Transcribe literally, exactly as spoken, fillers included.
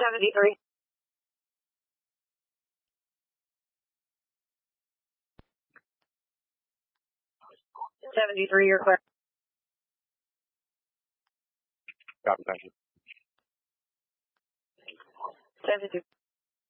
seventy-three. seventy-three, you're clear. Copy, thank you. seventy-two.